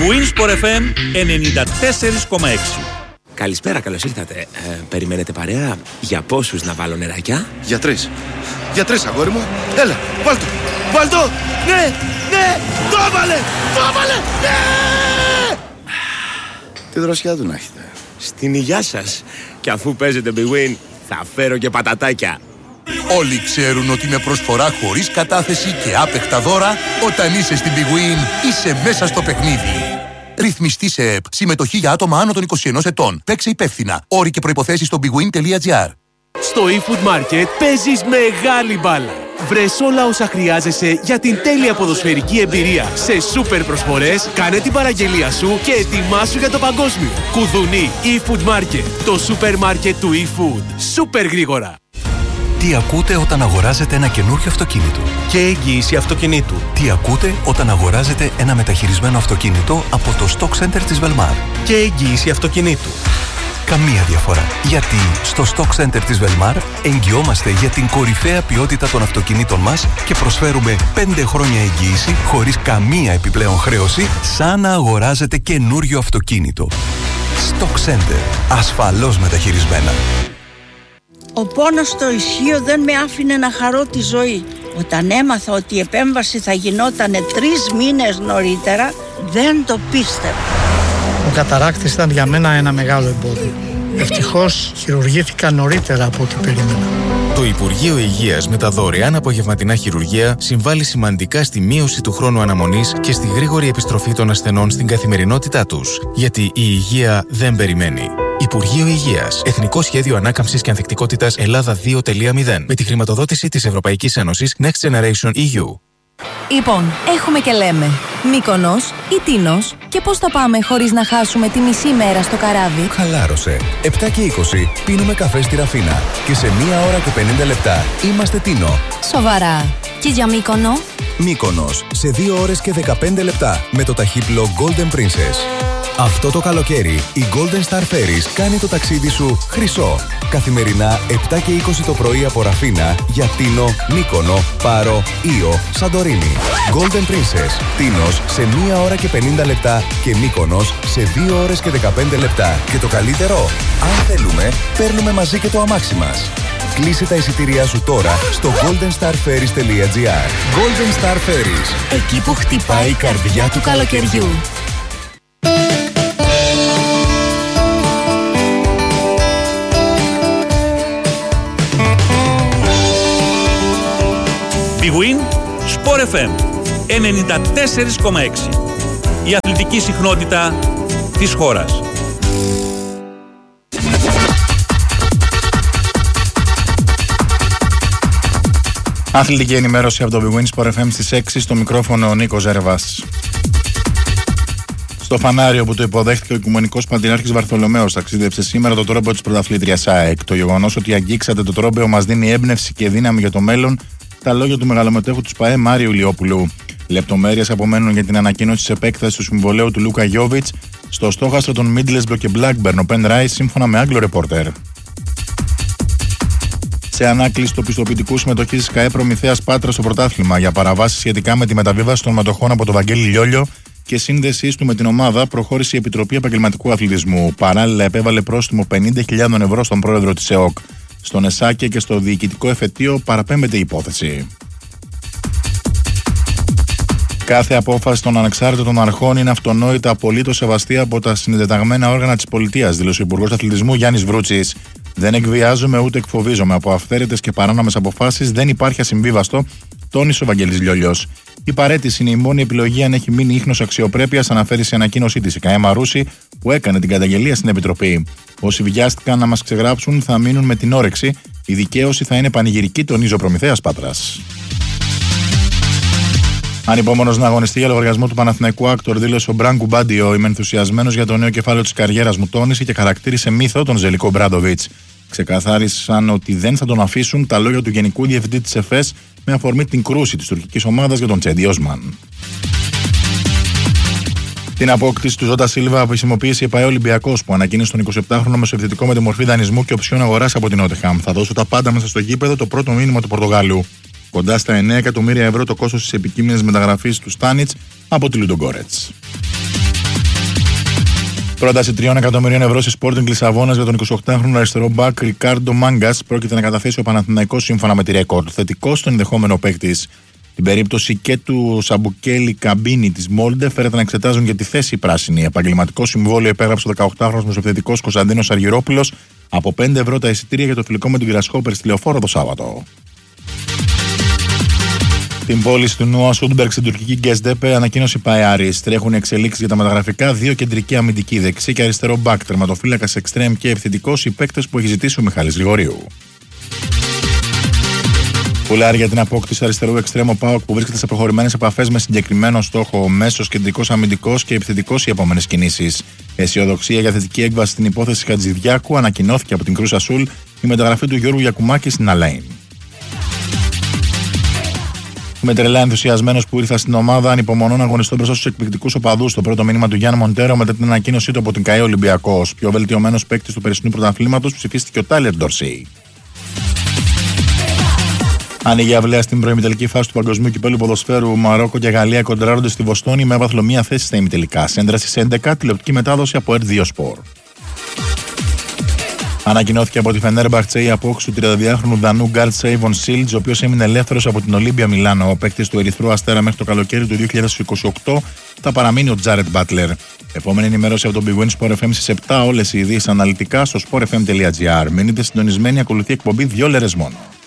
Winsport FM 94,6. Καλησπέρα, καλώς ήρθατε. Περιμένετε παρέα? Για πόσους να βάλω νεράκια? Για τρεις. Για τρεις, αγόρι μου. Έλα, βάλ' το. Βάλ' το. Ναι, ναι. Το έβαλε. Το έβαλε. Ναι. Τι δροσιά του να έχετε. Στην υγειά σας. Και αφού παίζετε Big Win, θα φέρω και πατατάκια. Όλοι ξέρουν ότι με προσφορά χωρίς κατάθεση και άπεχτα δώρα, όταν είσαι στην Big Win, είσαι μέσα στο παιχνίδι. Ρυθμιστή σε ΕΠ. Συμμετοχή για άτομα άνω των 21 ετών. Παίξε υπεύθυνα. Όροι και προϋποθέσεις στο bigwin.gr. Στο eFood Market παίζεις μεγάλη μπάλα. Βρες όλα όσα χρειάζεσαι για την τέλεια ποδοσφαιρική εμπειρία. Σε σούπερ προσφορές, κάνε την παραγγελία σου και ετοιμάσου για το παγκόσμιο. Κουδουνί eFood Market. Το σούπερ μάρκετ του eFood. Σούπερ γρήγορα. Τι ακούτε όταν αγοράζετε ένα καινούριο αυτοκίνητο? Και εγγύηση αυτοκινήτου. Τι ακούτε όταν αγοράζετε ένα μεταχειρισμένο αυτοκίνητο από το Stock Center της Velmar? Και εγγύηση αυτοκινήτου. Καμία διαφορά. Γιατί στο Stock Center της Velmar εγγυόμαστε για την κορυφαία ποιότητα των αυτοκινήτων μας και προσφέρουμε 5 χρόνια εγγύηση χωρίς καμία επιπλέον χρέωση, σαν να αγοράζετε καινούριο αυτοκίνητο. Stock Center. Ασφαλώς μεταχειρισμένα. Ο πόνος στο ισχύο δεν με άφηνε να χαρώ τη ζωή. Όταν έμαθα ότι η επέμβαση θα γινόταν 3 μήνες νωρίτερα, δεν το πίστευα. Ο καταράκτης ήταν για μένα ένα μεγάλο εμπόδιο. Ευτυχώς χειρουργήθηκα νωρίτερα από ό,τι περίμενα. Το Υπουργείο Υγείας με τα δωρεάν απογευματινά χειρουργεία συμβάλλει σημαντικά στη μείωση του χρόνου αναμονής και στη γρήγορη επιστροφή των ασθενών στην καθημερινότητά τους. Γιατί η υγεία δεν περιμένει. Υπουργείο Υγείας. Εθνικό Σχέδιο Ανάκαμψης και Ανθεκτικότητας Ελλάδα 2.0. Με τη χρηματοδότηση της Ευρωπαϊκής Ένωσης Next Generation EU. Λοιπόν, έχουμε και λέμε Μύκονος ή Τίνος, και πώς θα πάμε χωρίς να χάσουμε τη μισή μέρα στο καράβι? Χαλάρωσε. 7 και 20 πίνουμε καφέ στη Ραφίνα και σε 1 ώρα και 50 λεπτά είμαστε Τίνο. Σοβαρά. Και για Μύκονο? Μύκονος σε 2 ώρες και 15 λεπτά με το ταχύπλο Golden Princess. Αυτό το καλοκαίρι η Golden Star Ferries κάνει το ταξίδι σου χρυσό. Καθημερινά 7 και 20 το πρωί από Ραφίνα για Τίνο, Μύκονο, Πάρο, Ήο, Σαντορίνη. Golden Princess. Τίνος σε 1 ώρα και 50 λεπτά και Μύκονος σε 2 ώρες και 15 λεπτά. Και το καλύτερο, αν θέλουμε, παίρνουμε μαζί και το αμάξι μας. Κλείσε τα εισιτήριά σου τώρα στο goldenstarferries.gr. Golden Star Ferries. Εκεί που χτυπάει η καρδιά του καλοκαιριού. Big Win, Sport FM 94,6. Η αθλητική συχνότητα της χώρας. Αθλητική ενημέρωση από το Big Win Sport FM στις 6, στο μικρόφωνο ο Νίκος Ζερβάς. Στο φανάριο που το υποδέχτηκε ο Οικουμενικός Πατριάρχης Βαρθολομαίος ταξίδεψε σήμερα το τρόμπεο της πρωταθλήτριας ΑΕΚ. Το γεγονός ότι αγγίξατε το τρόμπεο μας δίνει έμπνευση και δύναμη για το μέλλον, τα λόγια του μεγαλομετέχου του ΣΠΑΕ Μάριου Λιόπουλου. Λεπτομέρειες απομένουν για την ανακοίνωση της επέκτασης του συμβολαίου του Λούκα Γιόβιτς στο στόχαστρο των Μίντλεσμπρο και Μπλάκμπερν, ο Πεν Ράις, σύμφωνα με Άγγλο ρεπόρτερ. Σε ανάκληση του πιστοποιητικού συμμετοχή της ΚΑΕ Προμηθέας Πάτρας στο πρωτάθλημα για παραβάσεις σχετικά με τη μεταβίβαση των μετοχών από τον Βαγγέλη Λιόλιο και σύνδεσή του με την ομάδα, προχώρησε η Επιτροπή Επαγγελματικού Αθλητισμού. Παράλληλα, επέβαλε πρόστιμο 50.000 ευρώ στον πρόεδρο της ΕΟΚ. Στον ΕΣΑΚΕ και στο διοικητικό εφετείο παραπέμπεται η υπόθεση. Κάθε απόφαση των ανεξάρτητων αρχών είναι αυτονόητα απολύτως σεβαστή από τα συνδεταγμένα όργανα της πολιτείας, δήλωσε ο Υπουργός Αθλητισμού Γιάννης Βρούτσης. Δεν εκβιάζομαι ούτε εκφοβίζομαι. Από αυθαίρετες και παράνομες αποφάσεις δεν υπάρχει ασυμβίβαστο, τόνισε ο Βαγγέλης Λιόλιος. Η παραίτηση είναι η μόνη επιλογή αν έχει μείνει ίχνος αξιοπρέπειας, αναφέρει σε ανακοίνωσή της η ΚΑΕ Μαρούση, που έκανε την καταγγελία στην Επιτροπή. Όσοι βιάστηκαν να μας ξεγράψουν θα μείνουν με την όρεξη. Η δικαίωση θα είναι πανηγυρική, τονίζει ο Προμηθέας Πάτρας. Ανυπόμονος να αγωνιστεί για λογαριασμό του Παναθηναϊκού Άκτορ, δήλωσε ο Μπραν Κουμπάντιο. Είμαι ενθουσιασμένος για το νέο κεφάλαιο της καριέρας μου, τόνισε και χαρακτήρισε μύθο τον Ζελικό Μπράντοβιτς. Ξεκαθάρισαν ότι δεν θα τον αφήσουν τα λόγια του Γενικού Διευθυντή της ΕΦΕΣ με αφορμή την κρούση της τουρκικής ομάδας για τον Τσέντι Όσμαν. Την απόκτηση του Ζώτα Σίλβα χρησιμοποίησε η ΠΑΕ Ολυμπιακός, που ανακοίνησε τον 28χρονο μεσοεπιθετικό με τη μορφή δανεισμού και οψιόν αγοράς από την Νότεχαμ. Θα δώσω τα πάντα μέσα στο γήπεδο, το πρώτο μήνυμα του Πορτογάλου. Κοντά στα 9 εκατομμύρια ευρώ το κόστος της επικείμενης μεταγραφής του Στάνιτς από τη Λουντογκόρετς. Πρόταση 3 εκατομμυρίων ευρώ στη Sporting Λισαβόνας για τον 28χρονο αριστερό μπακ Ρικάρντο Μάγκας πρόκειται να καταθέσει ο Παναθηναϊκός σύμφωνα με τη ρεκόρд. Θετικό στον ενδεχόμενο παίκτη. Την περίπτωση και του Σαμπουκέλη Καμπίνη της Μόλντε φέρεται να εξετάζουν για τη θέση πράσινη. Επαγγελματικό συμβόλαιο υπέγραψε ο 18χρονος μεσοεπιθετικός Κωνσταντίνος Αργυρόπουλος από 5 ευρώ τα εισιτήρια για το φιλικό με την Γκρασχόπερ στη Λεωφόρο το Σάββατο. Την πώληση του Νόα Σούντμπεργκ στην τουρκική Γκεζντέπε ανακοίνωσε η Παϊάρης. Τρέχουν εξελίξεις για τα μεταγραφικά, 2 κεντρικοί αμυντικοί, δεξί και αριστερό μπακ, τερματοφύλακας εξτρέμ και επιθετικός, οι παίκτες που έχει ζητήσει ο Μιχάλης Γρηγορίου. Πουλάρει για την απόκτηση αριστερού εξτρέμου ΠΑΟΚ που βρίσκεται σε προχωρημένες επαφές με συγκεκριμένο στόχο, μέσος, κεντρικός αμυντικός και επιθετικός οι επόμενες κινήσεις. Αισιοδοξία για θετική έκβαση στην υπόθεση Χατζηδιάκου ανακοινώθηκε από την Κρούσα Σουλ η μεταγραφή του Γιώργου Γιακουμάκη στην Αλέιν. Είμαι τρελά ενθουσιασμένος που ήρθα στην ομάδα, ανυπομονώ να αγωνιστώ μπροστά στους εκπληκτικούς οπαδούς. Το πρώτο μήνυμα του Γιάννη Μοντέρο μετά την ανακοίνωσή του από την ΚΑΕ Ολυμπιακός. Πιο βελτιωμένος παίκτης του περσινού πρωταθλήματος ψηφίστηκε ο Τάιλερ Ντορσέι. Άνοιγε αυλαία στην προημιτελική φάση του Παγκοσμίου Κυπέλλου Ποδοσφαίρου. Μαρόκο και Γαλλία κοντράρονται στη Βοστόνη με έβαθλο μία θέση στα ημιτελικά. Σέντρα στις 11, τηλεοπτική μετάδοση από R2 Sport. Ανακοινώθηκε από τη Φενέρμπαχτσε η απόκτηση του 32χρονου Δανού Γκάρτ Σέιβον Σίλτζ, ο οποίος έμεινε ελεύθερος από την Ολύμπια Μιλάνο. Ο παίκτης του Ερυθρού Αστέρα μέχρι το καλοκαίρι του 2028 θα παραμείνει ο Τζάρετ Μπάτλερ. Επόμενη ενημέρωση από τον Big Win Sport FM στις 7, όλες οι ειδήσεις αναλυτικά στο sportfm.gr. Μείνετε συντονισμένοι, ακολουθεί εκπομπή 2 λέρες μόνο.